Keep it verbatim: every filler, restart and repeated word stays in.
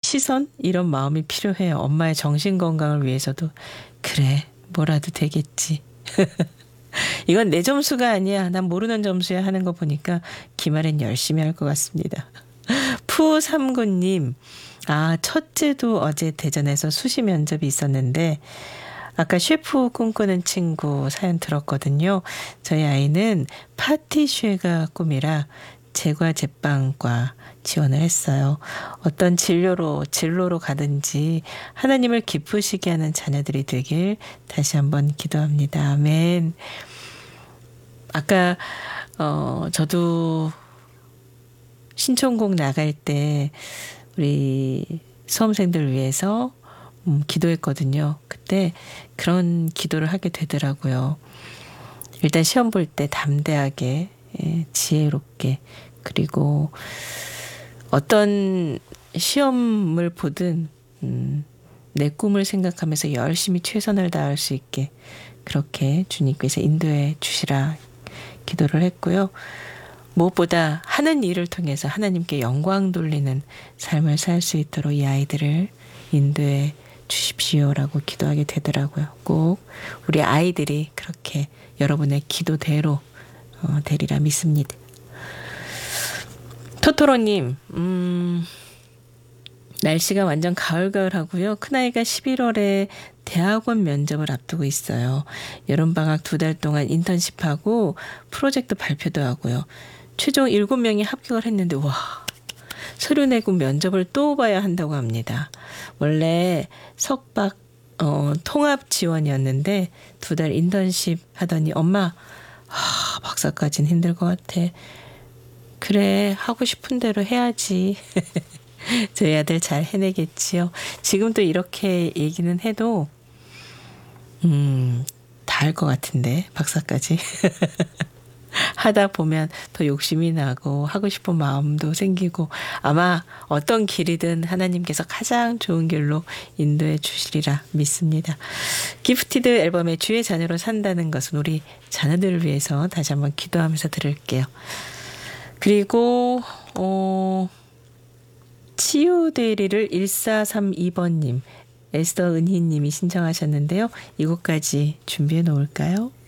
시선 이런 마음이 필요해요. 엄마의 정신 건강을 위해서도 그래 뭐라도 되겠지. 이건 내 점수가 아니야. 난 모르는 점수야 하는 거 보니까 기말엔 열심히 할 것 같습니다. 푸삼구님, 아 첫째도 어제 대전에서 수시 면접이 있었는데 아까 셰프 꿈꾸는 친구 사연 들었거든요. 저희 아이는 파티쉐가 꿈이라 제과 제빵과 지원을 했어요. 어떤 진로로 진로로 가든지 하나님을 기쁘시게 하는 자녀들이 되길 다시 한번 기도합니다. 아멘. 아까 어 저도 신청곡 나갈 때 우리 수험생들 위해서 음, 기도했거든요. 그때 그런 기도를 하게 되더라고요. 일단 시험 볼 때 담대하게, 예, 지혜롭게, 그리고 어떤 시험을 보든 음, 내 꿈을 생각하면서 열심히 최선을 다할 수 있게 그렇게 주님께서 인도해 주시라 기도를 했고요. 무엇보다 하는 일을 통해서 하나님께 영광 돌리는 삶을 살 수 있도록 이 아이들을 인도해 주십시오라고 기도하게 되더라고요. 꼭 우리 아이들이 그렇게 여러분의 기도대로 어, 되리라 믿습니다. 토토로님, 음, 날씨가 완전 가을가을하고요. 큰아이가 십일월에 대학원 면접을 앞두고 있어요. 여름방학 두 달 동안 인턴십하고 프로젝트 발표도 하고요. 최종 일곱 명이 합격을 했는데 와, 서류 내고 면접을 또 봐야 한다고 합니다. 원래 석박 어, 통합 지원이었는데 두 달 인턴십 하더니 엄마 아, 박사까지는 힘들 것 같아. 그래 하고 싶은 대로 해야지. 저희 아들 잘 해내겠지요. 지금도 이렇게 얘기는 해도 음, 다 할 것 같은데 박사까지. 하다 보면 더 욕심이 나고 하고 싶은 마음도 생기고 아마 어떤 길이든 하나님께서 가장 좋은 길로 인도해 주시리라 믿습니다. 기프티드 앨범의 주의 자녀로 산다는 것은 우리 자녀들을 위해서 다시 한번 기도하면서 들을게요. 그리고 어, 치유대리를 일사삼이 번님, 에스더 은희님이 신청하셨는데요. 이곡까지 준비해 놓을까요?